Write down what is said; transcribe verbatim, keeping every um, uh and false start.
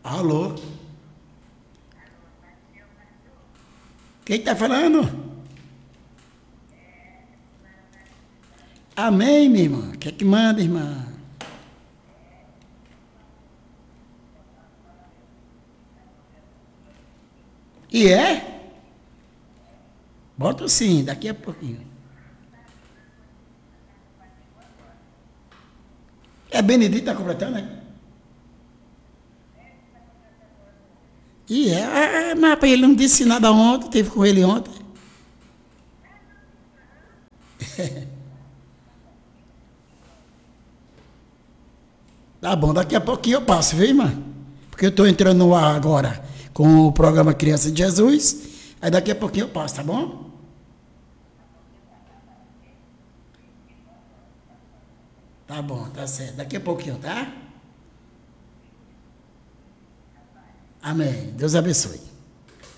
Alô? Quem está falando? Amém, minha irmã. O que é que manda, irmã? E é? Bota sim, daqui a pouquinho. É Benedito está completando, né? E é, é, é, mas rapaz, ele não disse nada ontem, teve com ele ontem. Tá bom, daqui a pouquinho eu passo, viu, irmã? Porque eu estou entrando no ar agora com o programa Criança de Jesus. Aí daqui a pouquinho eu passo, tá bom? Tá bom, tá certo. Daqui a pouquinho, tá? Amém. Deus abençoe.